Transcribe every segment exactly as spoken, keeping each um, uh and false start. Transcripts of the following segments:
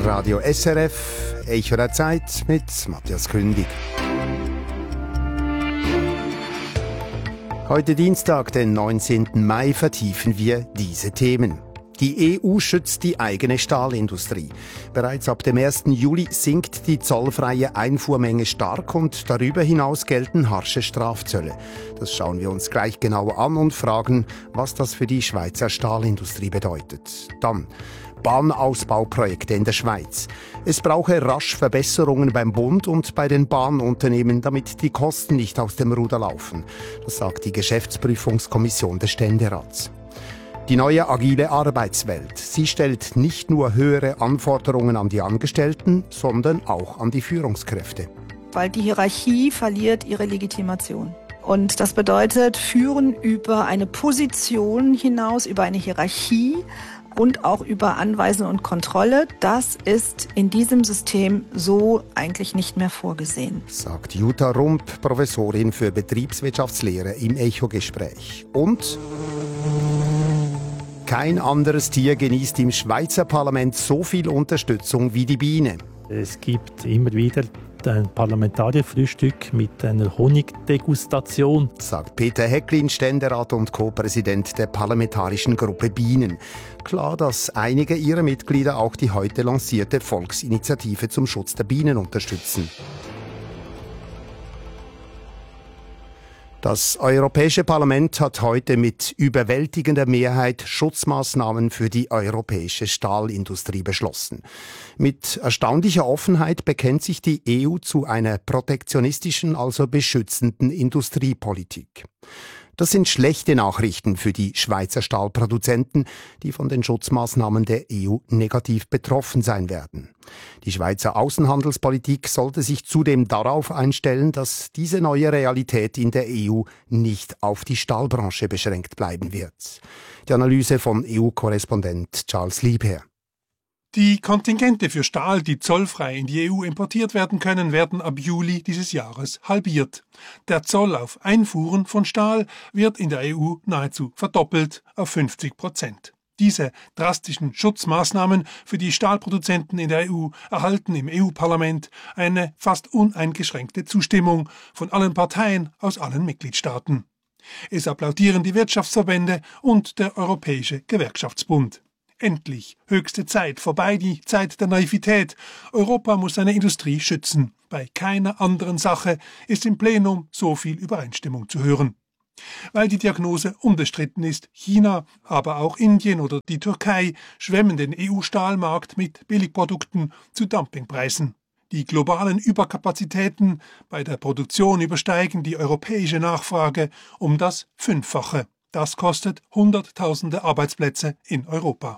Radio S R F, Echo der Zeit mit Matthias Kündig. Heute Dienstag, den neunzehnten Mai, vertiefen wir diese Themen. Die E U schützt die eigene Stahlindustrie. Bereits ab dem ersten Juli sinkt die zollfreie Einfuhrmenge stark und darüber hinaus gelten harsche Strafzölle. Das schauen wir uns gleich genauer an und fragen, was das für die Schweizer Stahlindustrie bedeutet. Dann Bahnausbauprojekte in der Schweiz. Es brauche rasch Verbesserungen beim Bund und bei den Bahnunternehmen, damit die Kosten nicht aus dem Ruder laufen. Das sagt die Geschäftsprüfungskommission des Ständerats. Die neue agile Arbeitswelt. Sie stellt nicht nur höhere Anforderungen an die Angestellten, sondern auch an die Führungskräfte. Weil die Hierarchie verliert ihre Legitimation. Und das bedeutet, führen über eine Position hinaus, über eine Hierarchie und auch über Anweisen und Kontrolle. Das ist in diesem System so eigentlich nicht mehr vorgesehen. Sagt Jutta Rump, Professorin für Betriebswirtschaftslehre im Echo-Gespräch. Und kein anderes Tier genießt im Schweizer Parlament so viel Unterstützung wie die Biene. Es gibt immer wieder ein Parlamentarierfrühstück mit einer Honigdegustation, sagt Peter Hecklin, Ständerat und Co-Präsident der parlamentarischen Gruppe Bienen. Klar, dass einige ihrer Mitglieder auch die heute lancierte Volksinitiative zum Schutz der Bienen unterstützen. Das Europäische Parlament hat heute mit überwältigender Mehrheit Schutzmaßnahmen für die europäische Stahlindustrie beschlossen. Mit erstaunlicher Offenheit bekennt sich die E U zu einer protektionistischen, also beschützenden Industriepolitik. Das sind schlechte Nachrichten für die Schweizer Stahlproduzenten, die von den Schutzmaßnahmen der E U negativ betroffen sein werden. Die Schweizer Außenhandelspolitik sollte sich zudem darauf einstellen, dass diese neue Realität in der E U nicht auf die Stahlbranche beschränkt bleiben wird. Die Analyse von E U-Korrespondent Charles Liebherr. Die Kontingente für Stahl, die zollfrei in die E U importiert werden können, werden ab Juli dieses Jahres halbiert. Der Zoll auf Einfuhren von Stahl wird in der E U nahezu verdoppelt auf fünfzig Prozent. Diese drastischen Schutzmaßnahmen für die Stahlproduzenten in der E U erhalten im E U-Parlament eine fast uneingeschränkte Zustimmung von allen Parteien aus allen Mitgliedstaaten. Es applaudieren die Wirtschaftsverbände und der Europäische Gewerkschaftsbund. Endlich, höchste Zeit, vorbei die Zeit der Naivität. Europa muss seine Industrie schützen. Bei keiner anderen Sache ist im Plenum so viel Übereinstimmung zu hören. Weil die Diagnose unbestritten ist, China, aber auch Indien oder die Türkei schwemmen den E U-Stahlmarkt mit Billigprodukten zu Dumpingpreisen. Die globalen Überkapazitäten bei der Produktion übersteigen die europäische Nachfrage um das Fünffache. Das kostet Hunderttausende Arbeitsplätze in Europa.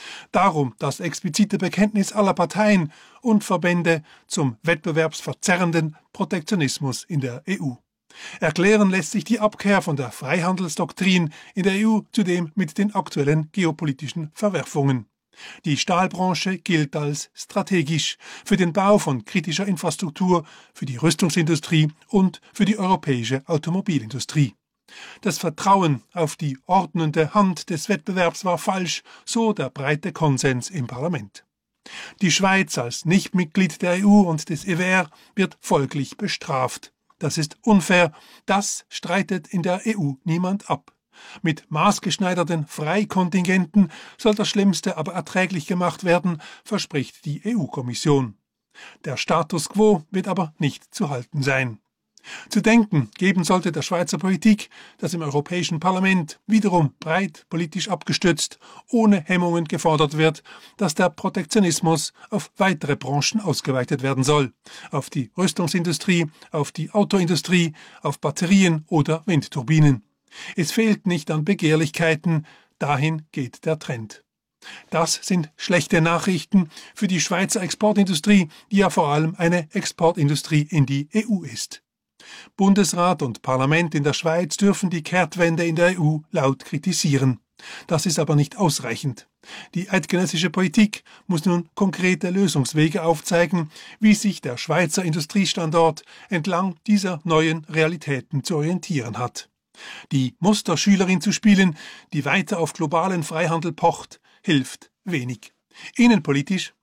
Darum das explizite Bekenntnis aller Parteien und Verbände zum wettbewerbsverzerrenden Protektionismus in der E U. Erklären lässt sich die Abkehr von der Freihandelsdoktrin in der E U zudem mit den aktuellen geopolitischen Verwerfungen. Die Stahlbranche gilt als strategisch für den Bau von kritischer Infrastruktur, für die Rüstungsindustrie und für die europäische Automobilindustrie. Das Vertrauen auf die ordnende Hand des Wettbewerbs war falsch, so der breite Konsens im Parlament. Die Schweiz als Nichtmitglied der E U und des E W R wird folglich bestraft. Das ist unfair, das streitet in der E U niemand ab. Mit maßgeschneiderten Freikontingenten soll das Schlimmste aber erträglich gemacht werden, verspricht die E U-Kommission. Der Status quo wird aber nicht zu halten sein. Zu denken geben sollte der Schweizer Politik, dass im Europäischen Parlament, wiederum breit politisch abgestützt, ohne Hemmungen gefordert wird, dass der Protektionismus auf weitere Branchen ausgeweitet werden soll. Auf die Rüstungsindustrie, auf die Autoindustrie, auf Batterien oder Windturbinen. Es fehlt nicht an Begehrlichkeiten, dahin geht der Trend. Das sind schlechte Nachrichten für die Schweizer Exportindustrie, die ja vor allem eine Exportindustrie in die E U ist. Bundesrat und Parlament in der Schweiz dürfen die Kehrtwende in der E U laut kritisieren. Das ist aber nicht ausreichend. Die eidgenössische Politik muss nun konkrete Lösungswege aufzeigen, wie sich der Schweizer Industriestandort entlang dieser neuen Realitäten zu orientieren hat. Die Musterschülerin zu spielen, die weiter auf globalen Freihandel pocht, hilft wenig. Innenpolitisch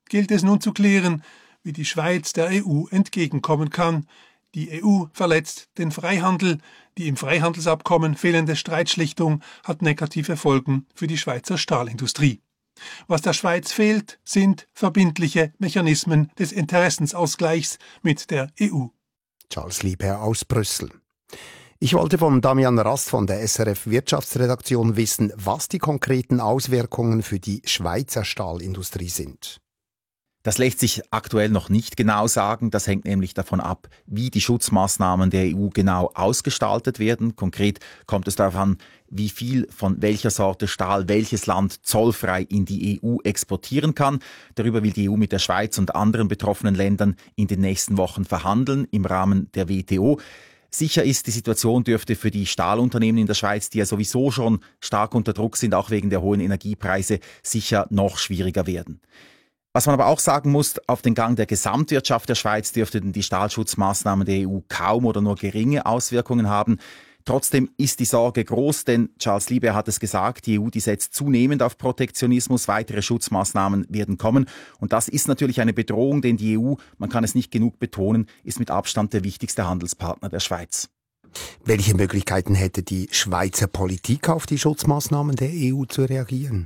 gilt es nun zu klären, wie die Schweiz der E U entgegenkommen kann. Die E U verletzt den Freihandel. Die im Freihandelsabkommen fehlende Streitschlichtung hat negative Folgen für die Schweizer Stahlindustrie. Was der Schweiz fehlt, sind verbindliche Mechanismen des Interessensausgleichs mit der E U. Charles Liebherr aus Brüssel. Ich wollte von Damian Rast von der S R F Wirtschaftsredaktion wissen, was die konkreten Auswirkungen für die Schweizer Stahlindustrie sind. Das lässt sich aktuell noch nicht genau sagen. Das hängt nämlich davon ab, wie die Schutzmaßnahmen der E U genau ausgestaltet werden. Konkret kommt es darauf an, wie viel von welcher Sorte Stahl welches Land zollfrei in die E U exportieren kann. Darüber will die E U mit der Schweiz und anderen betroffenen Ländern in den nächsten Wochen verhandeln im Rahmen der W T O. Sicher ist, die Situation dürfte für die Stahlunternehmen in der Schweiz, die ja sowieso schon stark unter Druck sind, auch wegen der hohen Energiepreise, sicher noch schwieriger werden. Was man aber auch sagen muss, auf den Gang der Gesamtwirtschaft der Schweiz dürften die Stahlschutzmaßnahmen der E U kaum oder nur geringe Auswirkungen haben. Trotzdem ist die Sorge groß, denn Charles Liebherr hat es gesagt, die E U die setzt zunehmend auf Protektionismus, weitere Schutzmaßnahmen werden kommen. Und das ist natürlich eine Bedrohung, denn die E U, man kann es nicht genug betonen, ist mit Abstand der wichtigste Handelspartner der Schweiz. Welche Möglichkeiten hätte die Schweizer Politik auf die Schutzmaßnahmen der E U zu reagieren?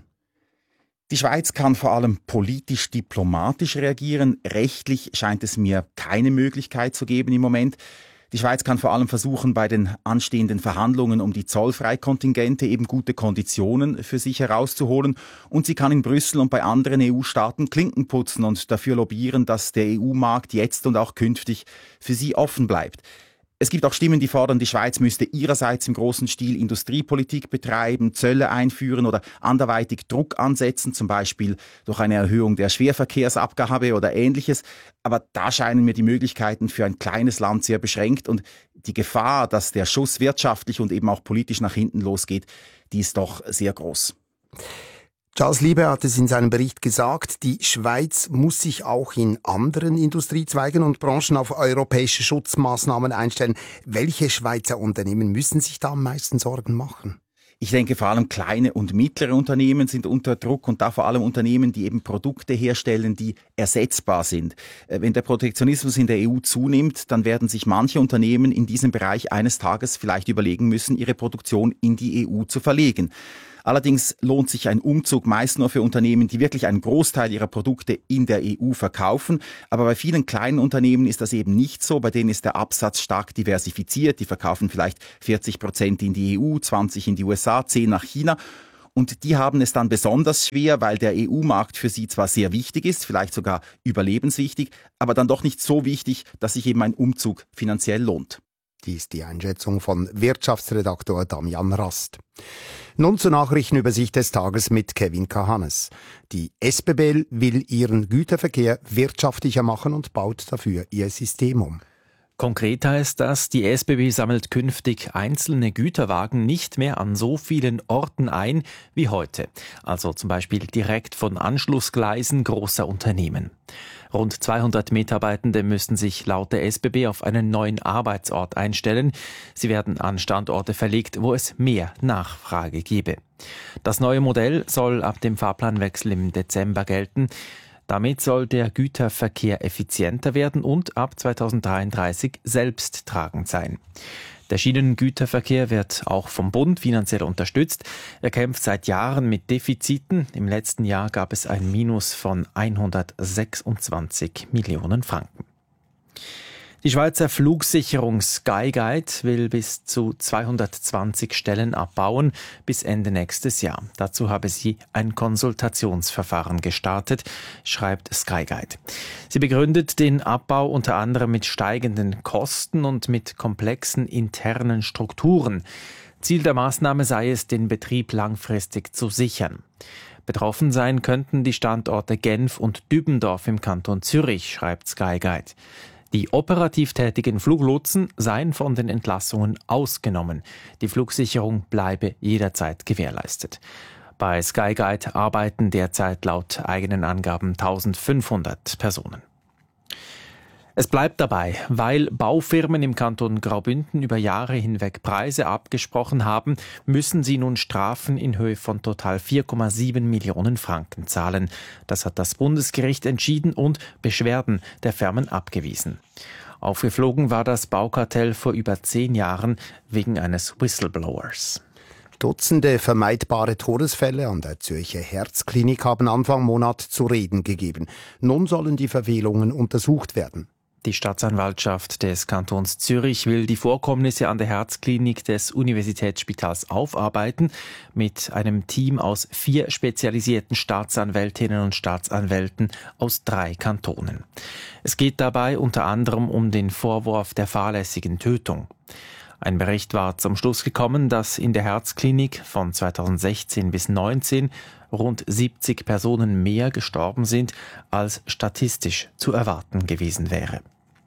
Die Schweiz kann vor allem politisch-diplomatisch reagieren. Rechtlich scheint es mir keine Möglichkeit zu geben im Moment. Die Schweiz kann vor allem versuchen, bei den anstehenden Verhandlungen um die Zollfreikontingente eben gute Konditionen für sich herauszuholen. Und sie kann in Brüssel und bei anderen E U-Staaten Klinken putzen und dafür lobbyieren, dass der E U-Markt jetzt und auch künftig für sie offen bleibt. Es gibt auch Stimmen, die fordern, die Schweiz müsste ihrerseits im großen Stil Industriepolitik betreiben, Zölle einführen oder anderweitig Druck ansetzen, zum Beispiel durch eine Erhöhung der Schwerverkehrsabgabe oder Ähnliches. Aber da scheinen mir die Möglichkeiten für ein kleines Land sehr beschränkt und die Gefahr, dass der Schuss wirtschaftlich und eben auch politisch nach hinten losgeht, die ist doch sehr groß. Charles Liebherr hat es in seinem Bericht gesagt, die Schweiz muss sich auch in anderen Industriezweigen und Branchen auf europäische Schutzmaßnahmen einstellen. Welche Schweizer Unternehmen müssen sich da am meisten Sorgen machen? Ich denke, vor allem kleine und mittlere Unternehmen sind unter Druck und da vor allem Unternehmen, die eben Produkte herstellen, die ersetzbar sind. Wenn der Protektionismus in der E U zunimmt, dann werden sich manche Unternehmen in diesem Bereich eines Tages vielleicht überlegen müssen, ihre Produktion in die E U zu verlegen. Allerdings lohnt sich ein Umzug meist nur für Unternehmen, die wirklich einen Großteil ihrer Produkte in der E U verkaufen. Aber bei vielen kleinen Unternehmen ist das eben nicht so. Bei denen ist der Absatz stark diversifiziert. Die verkaufen vielleicht vierzig Prozent in die E U, zwanzig in die U S A, zehn nach China. Und die haben es dann besonders schwer, weil der E U-Markt für sie zwar sehr wichtig ist, vielleicht sogar überlebenswichtig, aber dann doch nicht so wichtig, dass sich eben ein Umzug finanziell lohnt. Dies die Einschätzung von Wirtschaftsredaktor Damian Rast. Nun zur Nachrichtenübersicht des Tages mit Kevin Kahannes. Die S B B will ihren Güterverkehr wirtschaftlicher machen und baut dafür ihr System um. Konkret heißt das, die S B B sammelt künftig einzelne Güterwagen nicht mehr an so vielen Orten ein wie heute. Also zum Beispiel direkt von Anschlussgleisen großer Unternehmen. Rund zweihundert Mitarbeitende müssen sich laut der S B B auf einen neuen Arbeitsort einstellen. Sie werden an Standorte verlegt, wo es mehr Nachfrage gebe. Das neue Modell soll ab dem Fahrplanwechsel im Dezember gelten. Damit soll der Güterverkehr effizienter werden und ab zweitausenddreiunddreißig selbsttragend sein. Der Schienengüterverkehr wird auch vom Bund finanziell unterstützt. Er kämpft seit Jahren mit Defiziten. Im letzten Jahr gab es ein Minus von hundertsechsundzwanzig Millionen Franken. Die Schweizer Flugsicherung Skyguide will bis zu zweihundertzwanzig Stellen abbauen bis Ende nächstes Jahr. Dazu habe sie ein Konsultationsverfahren gestartet, schreibt Skyguide. Sie begründet den Abbau unter anderem mit steigenden Kosten und mit komplexen internen Strukturen. Ziel der Maßnahme sei es, den Betrieb langfristig zu sichern. Betroffen sein könnten die Standorte Genf und Dübendorf im Kanton Zürich, schreibt Skyguide. Die operativ tätigen Fluglotsen seien von den Entlassungen ausgenommen. Die Flugsicherung bleibe jederzeit gewährleistet. Bei Skyguide arbeiten derzeit laut eigenen Angaben eintausendfünfhundert Personen. Es bleibt dabei, weil Baufirmen im Kanton Graubünden über Jahre hinweg Preise abgesprochen haben, müssen sie nun Strafen in Höhe von total vier Komma sieben Millionen Franken zahlen. Das hat das Bundesgericht entschieden und Beschwerden der Firmen abgewiesen. Aufgeflogen war das Baukartell vor über zehn Jahren wegen eines Whistleblowers. Dutzende vermeidbare Todesfälle an der Zürcher Herzklinik haben Anfang Monat zu reden gegeben. Nun sollen die Verfehlungen untersucht werden. Die Staatsanwaltschaft des Kantons Zürich will die Vorkommnisse an der Herzklinik des Universitätsspitals aufarbeiten, mit einem Team aus vier spezialisierten Staatsanwältinnen und Staatsanwälten aus drei Kantonen. Es geht dabei unter anderem um den Vorwurf der fahrlässigen Tötung. Ein Bericht war zum Schluss gekommen, dass in der Herzklinik von zweitausendsechzehn bis zweitausendneunzehn rund siebzig Personen mehr gestorben sind, als statistisch zu erwarten gewesen wäre.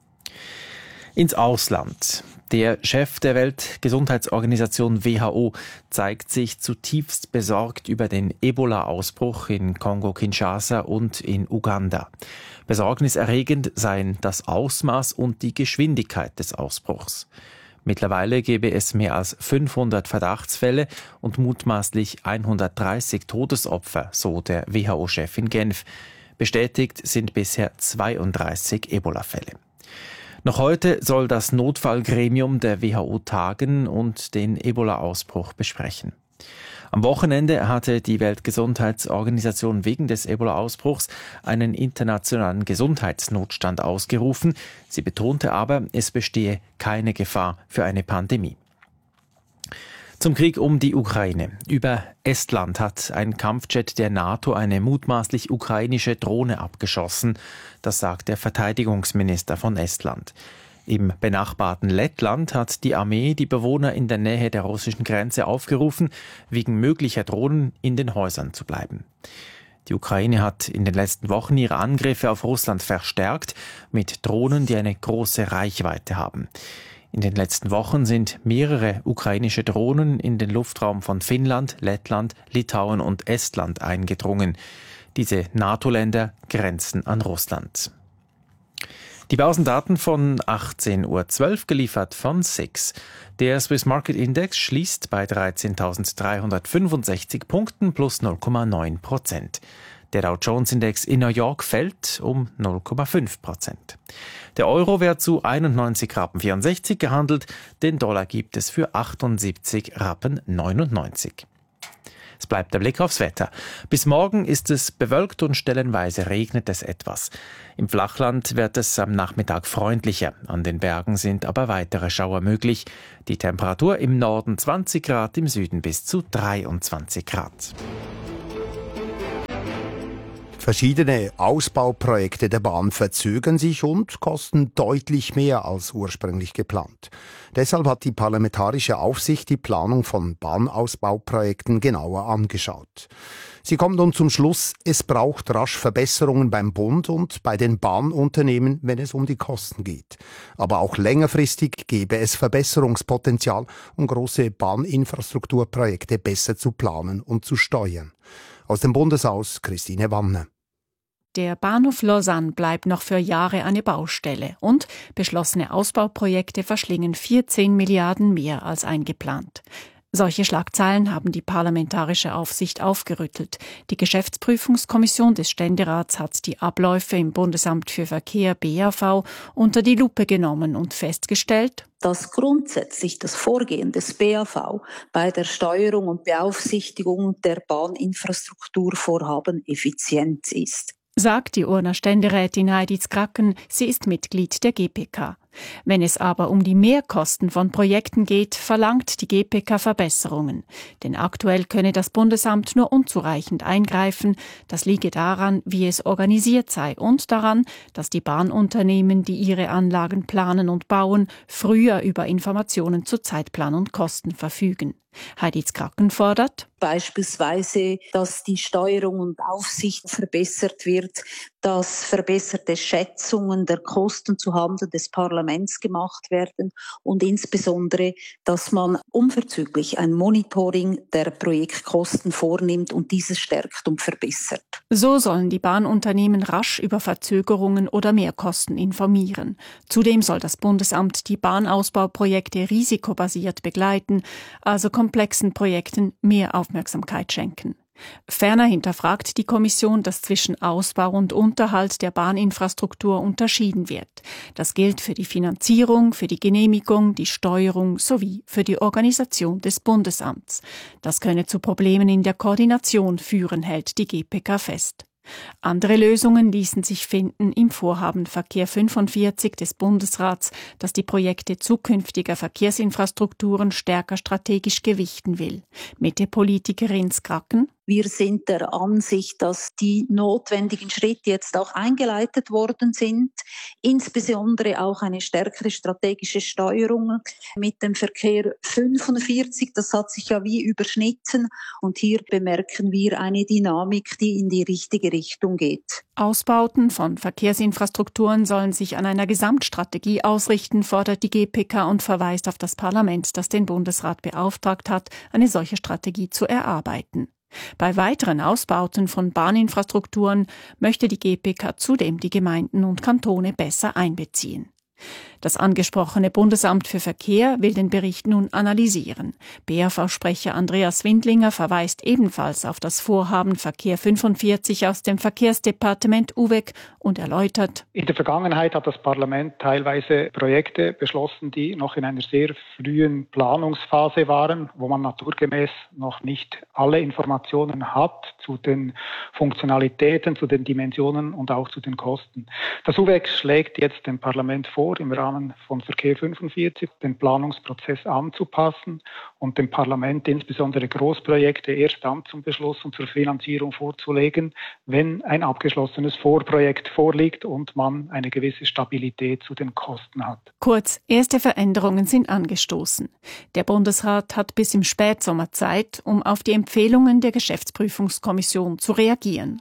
Ins Ausland. Der Chef der Weltgesundheitsorganisation W H O zeigt sich zutiefst besorgt über den Ebola-Ausbruch in Kongo-Kinshasa und in Uganda. Besorgniserregend seien das Ausmaß und die Geschwindigkeit des Ausbruchs. Mittlerweile gebe es mehr als fünfhundert Verdachtsfälle und mutmaßlich hundertdreißig Todesopfer, so der W H O-Chef in Genf. Bestätigt sind bisher zweiunddreißig Ebola-Fälle. Noch heute soll das Notfallgremium der W H O tagen und den Ebola-Ausbruch besprechen. Am Wochenende hatte die Weltgesundheitsorganisation wegen des Ebola-Ausbruchs einen internationalen Gesundheitsnotstand ausgerufen. Sie betonte aber, es bestehe keine Gefahr für eine Pandemie. Zum Krieg um die Ukraine. Über Estland hat ein Kampfjet der NATO eine mutmaßlich ukrainische Drohne abgeschossen. Das sagt der Verteidigungsminister von Estland. Im benachbarten Lettland hat die Armee die Bewohner in der Nähe der russischen Grenze aufgerufen, wegen möglicher Drohnen in den Häusern zu bleiben. Die Ukraine hat in den letzten Wochen ihre Angriffe auf Russland verstärkt mit Drohnen, die eine große Reichweite haben. In den letzten Wochen sind mehrere ukrainische Drohnen in den Luftraum von Finnland, Lettland, Litauen und Estland eingedrungen. Diese NATO-Länder grenzen an Russland. Die Börsendaten von achtzehn Uhr zwölf geliefert von S I X. Der Swiss Market Index schließt bei dreizehntausenddreihundertfünfundsechzig Punkten plus null Komma neun Prozent. Der Dow Jones Index in New York fällt um null Komma fünf Prozent. Der Euro wird zu einundneunzig Rappen vierundsechzig gehandelt, den Dollar gibt es für achtundsiebzig Rappen neunundneunzig. Es bleibt der Blick aufs Wetter. Bis morgen ist es bewölkt und stellenweise regnet es etwas. Im Flachland wird es am Nachmittag freundlicher. An den Bergen sind aber weitere Schauer möglich. Die Temperatur im Norden zwanzig Grad, im Süden bis zu dreiundzwanzig Grad. Verschiedene Ausbauprojekte der Bahn verzögern sich und kosten deutlich mehr als ursprünglich geplant. Deshalb hat die Parlamentarische Aufsicht die Planung von Bahnausbauprojekten genauer angeschaut. Sie kommt nun zum Schluss, es braucht rasch Verbesserungen beim Bund und bei den Bahnunternehmen, wenn es um die Kosten geht. Aber auch längerfristig gäbe es Verbesserungspotenzial, um große Bahninfrastrukturprojekte besser zu planen und zu steuern. Aus dem Bundeshaus Christine Wanne. Der Bahnhof Lausanne bleibt noch für Jahre eine Baustelle und beschlossene Ausbauprojekte verschlingen vierzehn Milliarden mehr als eingeplant. Solche Schlagzeilen haben die Parlamentarische Aufsicht aufgerüttelt. Die Geschäftsprüfungskommission des Ständerats hat die Abläufe im Bundesamt für Verkehr B A V unter die Lupe genommen und festgestellt, dass grundsätzlich das Vorgehen des B A V bei der Steuerung und Beaufsichtigung der Bahninfrastrukturvorhaben effizient ist. Sagt die Urner Ständerätin Heidi Zkracken, sie ist Mitglied der G P K. Wenn es aber um die Mehrkosten von Projekten geht, verlangt die G P K Verbesserungen. Denn aktuell könne das Bundesamt nur unzureichend eingreifen. Das liege daran, wie es organisiert sei und daran, dass die Bahnunternehmen, die ihre Anlagen planen und bauen, früher über Informationen zu Zeitplan und Kosten verfügen. Heidi Zkracken fordert beispielsweise, dass die Steuerung und Aufsicht verbessert wird, dass verbesserte Schätzungen der Kosten zuhanden des Parlaments gemacht werden und insbesondere, dass man unverzüglich ein Monitoring der Projektkosten vornimmt und dieses stärkt und verbessert. So sollen die Bahnunternehmen rasch über Verzögerungen oder Mehrkosten informieren. Zudem soll das Bundesamt die Bahnausbauprojekte risikobasiert begleiten, also komplexen Projekten mehr Aufmerksamkeit schenken. Ferner hinterfragt die Kommission, dass zwischen Ausbau und Unterhalt der Bahninfrastruktur unterschieden wird. Das gilt für die Finanzierung, für die Genehmigung, die Steuerung sowie für die Organisation des Bundesamts. Das könne zu Problemen in der Koordination führen, hält die G P K fest. Andere Lösungen ließen sich finden im Vorhaben Verkehr fünfundvierzig des Bundesrats, das die Projekte zukünftiger Verkehrsinfrastrukturen stärker strategisch gewichten will. Mitte-Politikerin Skracken: Wir sind der Ansicht, dass die notwendigen Schritte jetzt auch eingeleitet worden sind, insbesondere auch eine stärkere strategische Steuerung mit dem Verkehr fünfundvierzig. Das hat sich ja wie überschnitten und hier bemerken wir eine Dynamik, die in die richtige Richtung geht. Ausbauten von Verkehrsinfrastrukturen sollen sich an einer Gesamtstrategie ausrichten, fordert die G P K und verweist auf das Parlament, das den Bundesrat beauftragt hat, eine solche Strategie zu erarbeiten. Bei weiteren Ausbauten von Bahninfrastrukturen möchte die G P K zudem die Gemeinden und Kantone besser einbeziehen. Das angesprochene Bundesamt für Verkehr will den Bericht nun analysieren. B A V-Sprecher Andreas Windlinger verweist ebenfalls auf das Vorhaben Verkehr fünfundvierzig aus dem Verkehrsdepartement U W E C und erläutert: In der Vergangenheit hat das Parlament teilweise Projekte beschlossen, die noch in einer sehr frühen Planungsphase waren, wo man naturgemäß noch nicht alle Informationen hat zu den Funktionalitäten, zu den Dimensionen und auch zu den Kosten. Das U W E C schlägt jetzt dem Parlament vor, im Rahmen von Verkehr fünfundvierzig den Planungsprozess anzupassen und dem Parlament insbesondere Großprojekte erst dann zum Beschluss und zur Finanzierung vorzulegen, wenn ein abgeschlossenes Vorprojekt vorliegt und man eine gewisse Stabilität zu den Kosten hat. Kurz, erste Veränderungen sind angestoßen. Der Bundesrat hat bis im Spätsommer Zeit, um auf die Empfehlungen der Geschäftsprüfungskommission zu reagieren.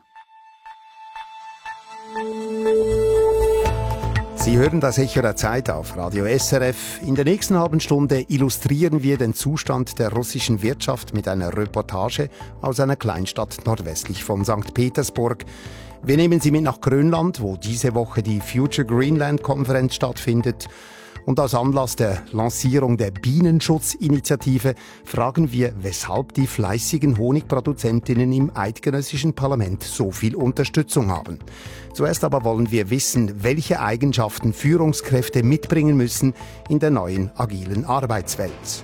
Sie hören das Echo der Zeit auf Radio S R F. In der nächsten halben Stunde illustrieren wir den Zustand der russischen Wirtschaft mit einer Reportage aus einer Kleinstadt nordwestlich von Sankt Petersburg. Wir nehmen Sie mit nach Grönland, wo diese Woche die Future Greenland-Konferenz stattfindet. Und aus Anlass der Lancierung der Bienenschutzinitiative fragen wir, weshalb die fleißigen Honigproduzentinnen im eidgenössischen Parlament so viel Unterstützung haben. Zuerst aber wollen wir wissen, welche Eigenschaften Führungskräfte mitbringen müssen in der neuen agilen Arbeitswelt.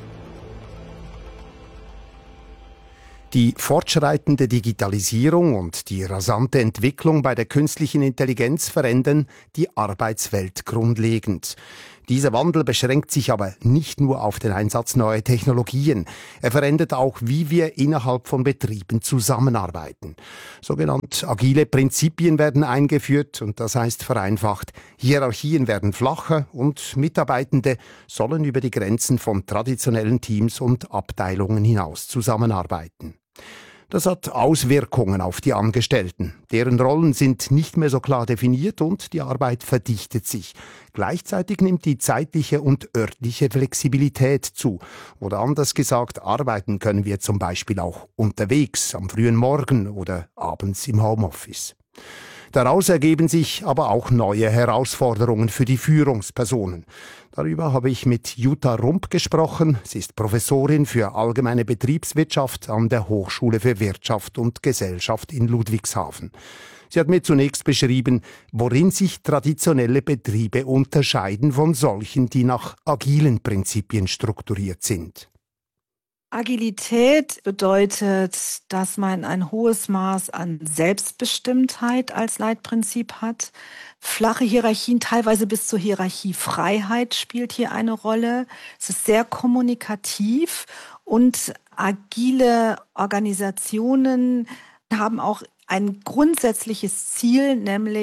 Die fortschreitende Digitalisierung und die rasante Entwicklung bei der künstlichen Intelligenz verändern die Arbeitswelt grundlegend. Dieser Wandel beschränkt sich aber nicht nur auf den Einsatz neuer Technologien. Er verändert auch, wie wir innerhalb von Betrieben zusammenarbeiten. Sogenannte agile Prinzipien werden eingeführt und das heißt vereinfacht, Hierarchien werden flacher und Mitarbeitende sollen über die Grenzen von traditionellen Teams und Abteilungen hinaus zusammenarbeiten. Das hat Auswirkungen auf die Angestellten. Deren Rollen sind nicht mehr so klar definiert und die Arbeit verdichtet sich. Gleichzeitig nimmt die zeitliche und örtliche Flexibilität zu. Oder anders gesagt, arbeiten können wir zum Beispiel auch unterwegs, am frühen Morgen oder abends im Homeoffice. Daraus ergeben sich aber auch neue Herausforderungen für die Führungspersonen. Darüber habe ich mit Jutta Rump gesprochen. Sie ist Professorin für allgemeine Betriebswirtschaft an der Hochschule für Wirtschaft und Gesellschaft in Ludwigshafen. Sie hat mir zunächst beschrieben, worin sich traditionelle Betriebe unterscheiden von solchen, die nach agilen Prinzipien strukturiert sind. Agilität bedeutet, dass man ein hohes Maß an Selbstbestimmtheit als Leitprinzip hat. Flache Hierarchien, teilweise bis zur Hierarchiefreiheit spielt hier eine Rolle. Es ist sehr kommunikativ und agile Organisationen haben auch ein grundsätzliches Ziel, nämlich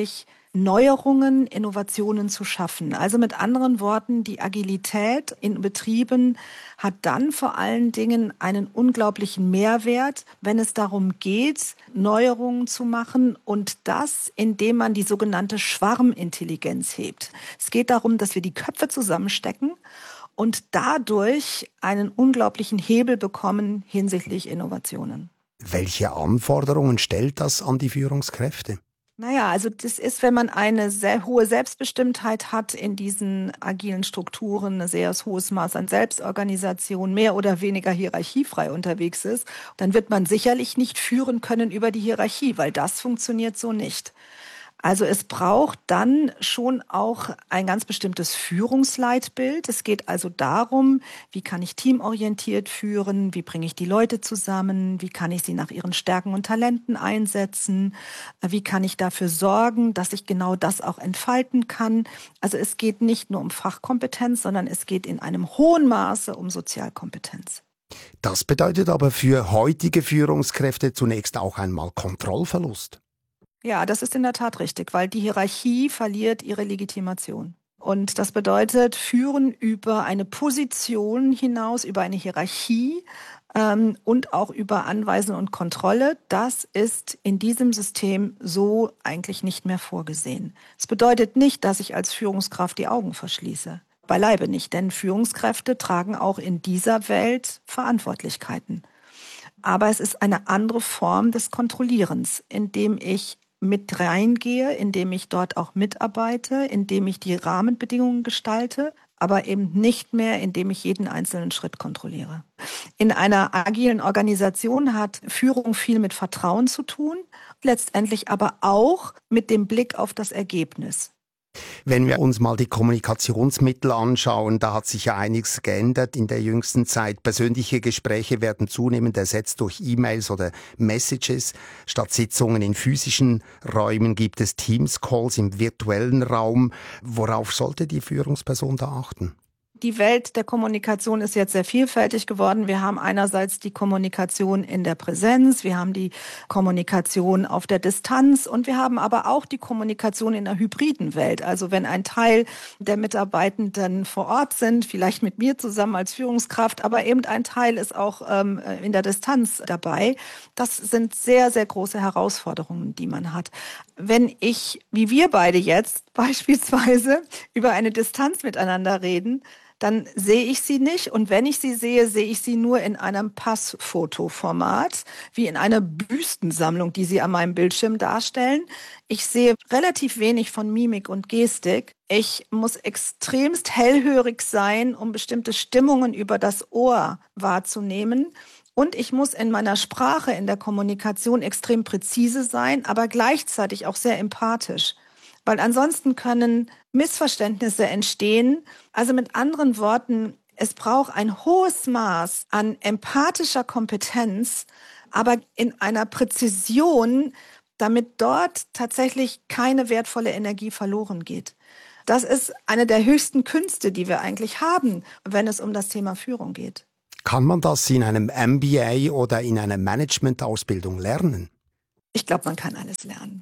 Neuerungen, Innovationen zu schaffen. Also mit anderen Worten, die Agilität in Betrieben hat dann vor allen Dingen einen unglaublichen Mehrwert, wenn es darum geht, Neuerungen zu machen und das, indem man die sogenannte Schwarmintelligenz hebt. Es geht darum, dass wir die Köpfe zusammenstecken und dadurch einen unglaublichen Hebel bekommen hinsichtlich Innovationen. Welche Anforderungen stellt das an die Führungskräfte? Naja, also das ist, wenn man eine sehr hohe Selbstbestimmtheit hat in diesen agilen Strukturen, ein sehr hohes Maß an Selbstorganisation, mehr oder weniger hierarchiefrei unterwegs ist, dann wird man sicherlich nicht führen können über die Hierarchie, weil das funktioniert so nicht. Also es braucht dann schon auch ein ganz bestimmtes Führungsleitbild. Es geht also darum, wie kann ich teamorientiert führen, wie bringe ich die Leute zusammen, wie kann ich sie nach ihren Stärken und Talenten einsetzen, wie kann ich dafür sorgen, dass ich genau das auch entfalten kann. Also es geht nicht nur um Fachkompetenz, sondern es geht in einem hohen Maße um Sozialkompetenz. Das bedeutet aber für heutige Führungskräfte zunächst auch einmal Kontrollverlust. Ja, das ist in der Tat richtig, weil die Hierarchie verliert ihre Legitimation. Und das bedeutet, führen über eine Position hinaus, über eine Hierarchie ähm, und auch über Anweisen und Kontrolle, das ist in diesem System so eigentlich nicht mehr vorgesehen. Es bedeutet nicht, dass ich als Führungskraft die Augen verschließe. Beileibe nicht, denn Führungskräfte tragen auch in dieser Welt Verantwortlichkeiten. Aber es ist eine andere Form des Kontrollierens, indem ich mit reingehe, indem ich dort auch mitarbeite, indem ich die Rahmenbedingungen gestalte, aber eben nicht mehr, indem ich jeden einzelnen Schritt kontrolliere. In einer agilen Organisation hat Führung viel mit Vertrauen zu tun, letztendlich aber auch mit dem Blick auf das Ergebnis. Wenn wir uns mal die Kommunikationsmittel anschauen, da hat sich ja einiges geändert in der jüngsten Zeit. Persönliche Gespräche werden zunehmend ersetzt durch E-Mails oder Messages. Statt Sitzungen in physischen Räumen gibt es Teams-Calls im virtuellen Raum. Worauf sollte die Führungsperson da achten? Die Welt der Kommunikation ist jetzt sehr vielfältig geworden. Wir haben einerseits die Kommunikation in der Präsenz, wir haben die Kommunikation auf der Distanz und wir haben aber auch die Kommunikation in der hybriden Welt. Also wenn ein Teil der Mitarbeitenden vor Ort sind, vielleicht mit mir zusammen als Führungskraft, aber eben ein Teil ist auch ähm, in der Distanz dabei. Das sind sehr, sehr große Herausforderungen, die man hat. Wenn ich, wie wir beide jetzt beispielsweise, über eine Distanz miteinander reden, dann sehe ich sie nicht und wenn ich sie sehe, sehe ich sie nur in einem Passfotoformat, wie in einer Büstensammlung, die sie an meinem Bildschirm darstellen. Ich sehe relativ wenig von Mimik und Gestik. Ich muss extremst hellhörig sein, um bestimmte Stimmungen über das Ohr wahrzunehmen. Und ich muss in meiner Sprache, in der Kommunikation extrem präzise sein, aber gleichzeitig auch sehr empathisch. Weil ansonsten können Missverständnisse entstehen. Also mit anderen Worten, es braucht ein hohes Maß an empathischer Kompetenz, aber in einer Präzision, damit dort tatsächlich keine wertvolle Energie verloren geht. Das ist eine der höchsten Künste, die wir eigentlich haben, wenn es um das Thema Führung geht. Kann man das in einem M B A oder in einer Managementausbildung lernen? Ich glaube, man kann alles lernen.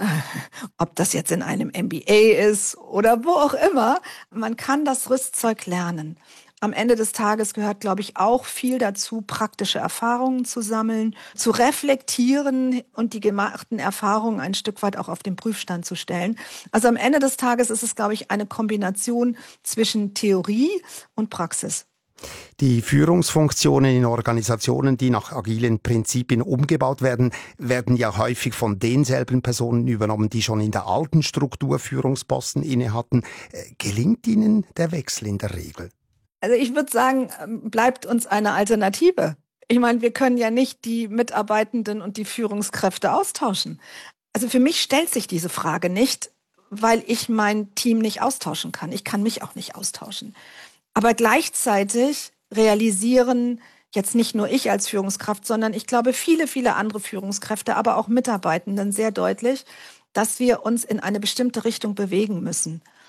Ob das jetzt in einem M B A ist oder wo auch immer, man kann das Rüstzeug lernen. Am Ende des Tages gehört, glaube ich, auch viel dazu, praktische Erfahrungen zu sammeln, zu reflektieren und die gemachten Erfahrungen ein Stück weit auch auf den Prüfstand zu stellen. Also am Ende des Tages ist es, glaube ich, eine Kombination zwischen Theorie und Praxis. Die Führungsfunktionen in Organisationen, die nach agilen Prinzipien umgebaut werden, werden ja häufig von denselben Personen übernommen, die schon in der alten Struktur Führungsposten inne hatten. Gelingt Ihnen der Wechsel in der Regel? Also ich würde sagen, bleibt uns eine Alternative. Ich meine, wir können ja nicht die Mitarbeitenden und die Führungskräfte austauschen. Also für mich stellt sich diese Frage nicht, weil ich mein Team nicht austauschen kann. Ich kann mich auch nicht austauschen. Aber gleichzeitig realisieren jetzt nicht nur ich als Führungskraft, sondern ich glaube viele, viele andere Führungskräfte, aber auch Mitarbeitenden sehr deutlich, dass wir uns in eine bestimmte Richtung bewegen müssen.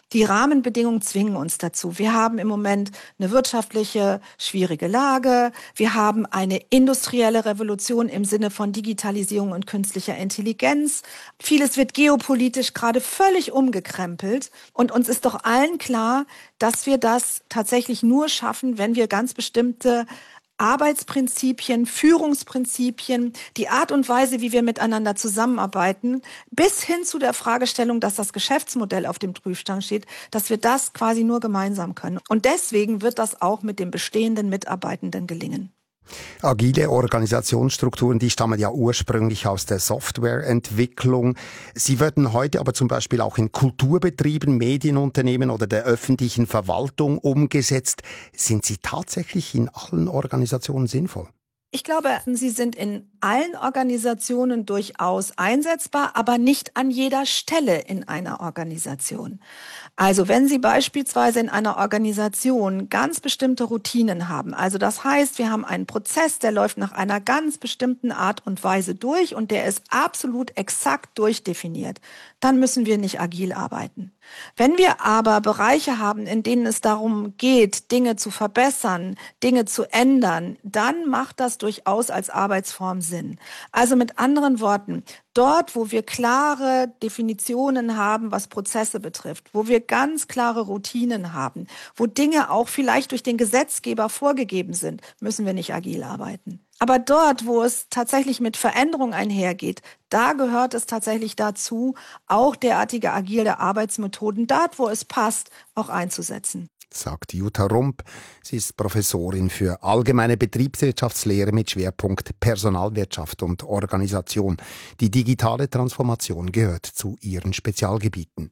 Die Rahmenbedingungen zwingen uns dazu. Wir haben im Moment eine wirtschaftliche, schwierige Lage. Wir haben eine industrielle Revolution im Sinne von Digitalisierung und künstlicher Intelligenz. Vieles wird geopolitisch gerade völlig umgekrempelt. Und uns ist doch allen klar, dass wir das tatsächlich nur schaffen, wenn wir ganz bestimmte Arbeitsprinzipien, Führungsprinzipien, die Art und Weise, wie wir miteinander zusammenarbeiten, bis hin zu der Fragestellung, dass das Geschäftsmodell auf dem Prüfstand steht, dass wir das quasi nur gemeinsam können. Und deswegen wird das auch mit den bestehenden Mitarbeitenden gelingen. Agile Organisationsstrukturen, die stammen ja ursprünglich aus der Softwareentwicklung. Sie werden heute aber zum Beispiel auch in Kulturbetrieben, Medienunternehmen oder der öffentlichen Verwaltung umgesetzt. Sind sie tatsächlich in allen Organisationen sinnvoll? Ich glaube, sie sind in allen Organisationen durchaus einsetzbar, aber nicht an jeder Stelle in einer Organisation. Also wenn Sie beispielsweise in einer Organisation ganz bestimmte Routinen haben, also das heißt, wir haben einen Prozess, der läuft nach einer ganz bestimmten Art und Weise durch und der ist absolut exakt durchdefiniert, dann müssen wir nicht agil arbeiten. Wenn wir aber Bereiche haben, in denen es darum geht, Dinge zu verbessern, Dinge zu ändern, dann macht das durchaus als Arbeitsform Sinn. Also mit anderen Worten, dort, wo wir klare Definitionen haben, was Prozesse betrifft, wo wir ganz klare Routinen haben, wo Dinge auch vielleicht durch den Gesetzgeber vorgegeben sind, müssen wir nicht agil arbeiten. Aber dort, wo es tatsächlich mit Veränderung einhergeht, da gehört es tatsächlich dazu, auch derartige agile Arbeitsmethoden, dort, wo es passt, auch einzusetzen. Sagt Jutta Rump. Sie ist Professorin für allgemeine Betriebswirtschaftslehre mit Schwerpunkt Personalwirtschaft und Organisation. Die digitale Transformation gehört zu ihren Spezialgebieten.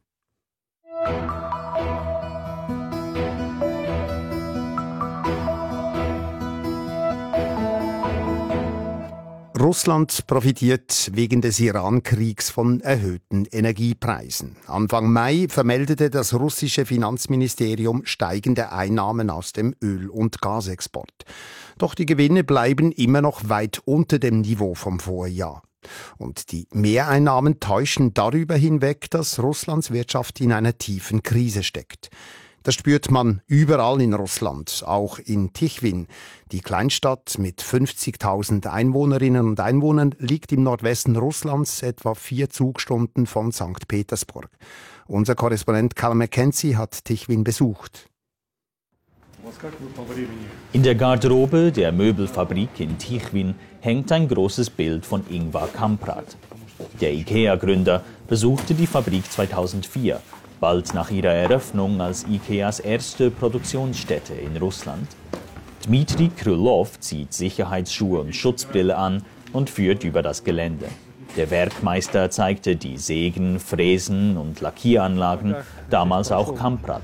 Russland profitiert wegen des Iran-Kriegs von erhöhten Energiepreisen. Anfang Mai vermeldete das russische Finanzministerium steigende Einnahmen aus dem Öl- und Gasexport. Doch die Gewinne bleiben immer noch weit unter dem Niveau vom Vorjahr. Und die Mehreinnahmen täuschen darüber hinweg, dass Russlands Wirtschaft in einer tiefen Krise steckt. Das spürt man überall in Russland, auch in Tichwin. Die Kleinstadt mit fünfzigtausend Einwohnerinnen und Einwohnern liegt im Nordwesten Russlands, etwa vier Zugstunden von Sankt Petersburg. Unser Korrespondent Cal McKenzie hat Tichwin besucht. In der Garderobe der Möbelfabrik in Tichwin hängt ein großes Bild von Ingvar Kamprad. Der IKEA-Gründer besuchte die Fabrik zweitausendvier. Bald nach ihrer Eröffnung als Ikeas erste Produktionsstätte in Russland. Dmitri Krylov zieht Sicherheitsschuhe und Schutzbrille an und führt über das Gelände. Der Werkmeister zeigte die Sägen, Fräsen und Lackieranlagen, damals auch Kamprad.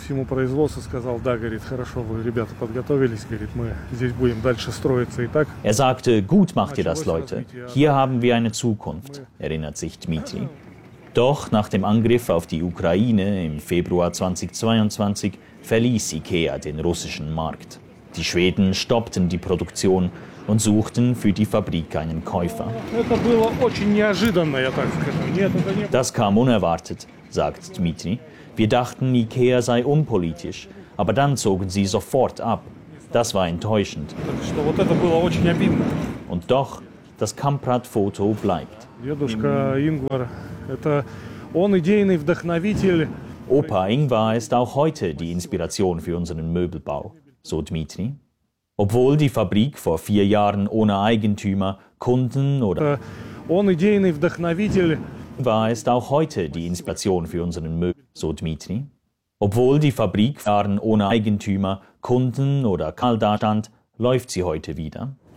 Er sagte, gut macht ihr das, Leute. Hier haben wir eine Zukunft, erinnert sich Dmitri. Doch nach dem Angriff auf die Ukraine im Februar zweitausendzweiundzwanzig verließ IKEA den russischen Markt. Die Schweden stoppten die Produktion und suchten für die Fabrik einen Käufer. Das kam unerwartet, sagt Dmitri. Wir dachten, IKEA sei unpolitisch, aber dann zogen sie sofort ab. Das war enttäuschend. Und doch, das Kamprad-Foto bleibt. Opa Ingvar ist auch heute die Inspiration für unseren Möbelbau, so Dmitri. Obwohl die Fabrik vor vier Jahren ohne Eigentümer, Kunden oder war ist auch heute die Inspiration für unseren Möbel, so Dmitri. Obwohl die Fabrik Jahren ohne Eigentümer, Kunden oder Kalt stand, läuft sie heute wieder.